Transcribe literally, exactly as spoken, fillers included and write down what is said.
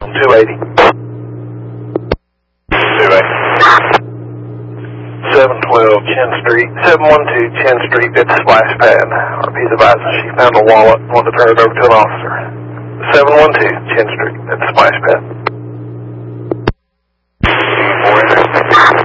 two eighty. two eighty. seven twelve Chin Street, seven one two Chin Street, it's a splash pad. R P's advising she found a wallet and wanted to turn it over to an officer. seven one two Chin Street, it's a splash pad. four